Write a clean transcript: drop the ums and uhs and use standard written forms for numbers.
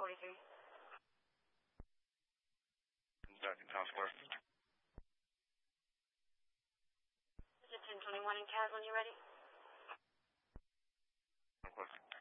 1023. Back in Town Square. This is 1021 in Cat when you're ready. No question.